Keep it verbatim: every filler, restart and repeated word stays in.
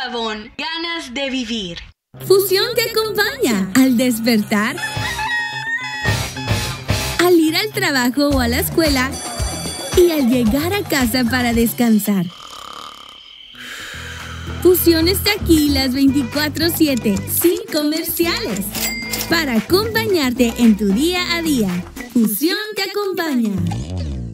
Jabón, ganas de vivir. Fusión te acompaña al despertar, al ir al trabajo o a la escuela y al llegar a casa para descansar. Fusión está aquí las veinticuatro siete, sin comerciales, para acompañarte en tu día a día. Fusión te acompaña.